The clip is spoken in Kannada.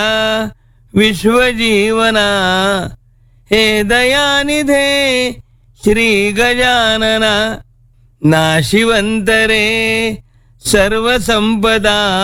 ವಿಶ್ವಜೀವನ ಹೇ ದಯಾನಿಧೆ ಶ್ರೀ ಗಜಾನನ ನಾಶಿವಂತರೇ ಸರ್ವ ಸಂಪದಾ